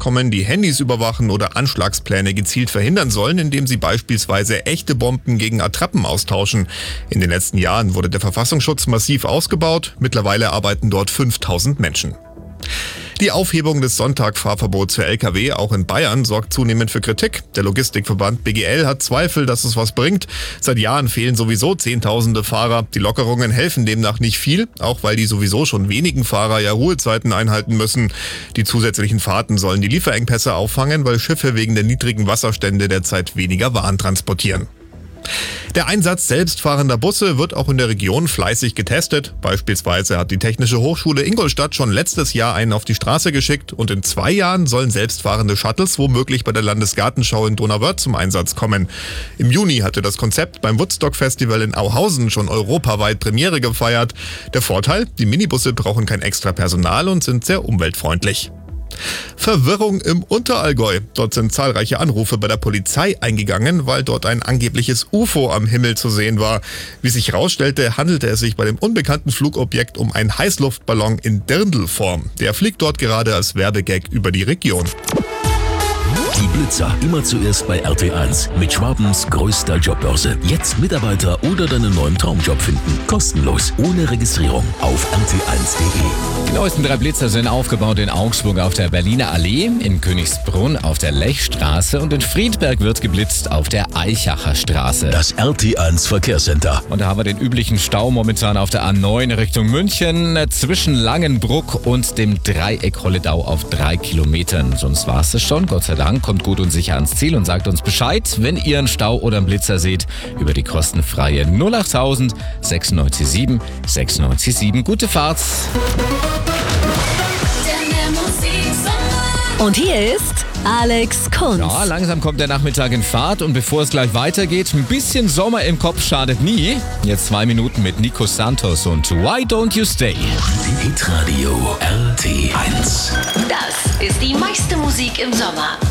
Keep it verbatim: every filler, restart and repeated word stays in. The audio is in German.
kommen, die Handys überwachen oder Anschlagspläne gezielt verhindern sollen, indem sie beispielsweise echte Bomben gegen Attrappen austauschen. In den letzten Jahren wurde der Verfassungsschutz massiv ausgebaut. Mittlerweile arbeiten dort fünftausend Menschen. Die Aufhebung des Sonntagfahrverbots für L K W auch in Bayern sorgt zunehmend für Kritik. Der Logistikverband B G L hat Zweifel, dass es was bringt. Seit Jahren fehlen sowieso Zehntausende Fahrer. Die Lockerungen helfen demnach nicht viel, auch weil die sowieso schon wenigen Fahrer ja Ruhezeiten einhalten müssen. Die zusätzlichen Fahrten sollen die Lieferengpässe auffangen, weil Schiffe wegen der niedrigen Wasserstände derzeit weniger Waren transportieren. Der Einsatz selbstfahrender Busse wird auch in der Region fleißig getestet. Beispielsweise hat die Technische Hochschule Ingolstadt schon letztes Jahr einen auf die Straße geschickt und in zwei Jahren sollen selbstfahrende Shuttles womöglich bei der Landesgartenschau in Donauwörth zum Einsatz kommen. Im Juni hatte das Konzept beim Woodstock Festival in Auhausen schon europaweit Premiere gefeiert. Der Vorteil: Die Minibusse brauchen kein extra Personal und sind sehr umweltfreundlich. Verwirrung im Unterallgäu. Dort sind zahlreiche Anrufe bei der Polizei eingegangen, weil dort ein angebliches U F O am Himmel zu sehen war. Wie sich herausstellte, handelte es sich bei dem unbekannten Flugobjekt um einen Heißluftballon in Dirndlform. Der fliegt dort gerade als Werbegag über die Region. Die Blitzer immer zuerst bei R T eins mit Schwabens größter Jobbörse. Jetzt Mitarbeiter oder deinen neuen Traumjob finden. Kostenlos, ohne Registrierung auf r t eins punkt d e. Die neuesten drei Blitzer sind aufgebaut in Augsburg auf der Berliner Allee, in Königsbrunn auf der Lechstraße und in Friedberg wird geblitzt auf der Eichacher Straße. Das R T eins Verkehrscenter. Und da haben wir den üblichen Stau momentan auf der A neun Richtung München zwischen Langenbruck und dem Dreieck Holledau auf drei Kilometern. Sonst war es das schon, Gott sei Dank. Kommt gut und sicher ans Ziel und sagt uns Bescheid, wenn ihr einen Stau oder einen Blitzer seht, über die kostenfreie null achttausend sechsundneunzig sieben sechsundneunzig sieben. Gute Fahrt! Und hier ist Alex Kunz. Ja, langsam kommt der Nachmittag in Fahrt und bevor es gleich weitergeht, ein bisschen Sommer im Kopf schadet nie. Jetzt zwei Minuten mit Nico Santos und Why Don't You Stay? Hitradio R T eins. Das ist die meiste Musik im Sommer.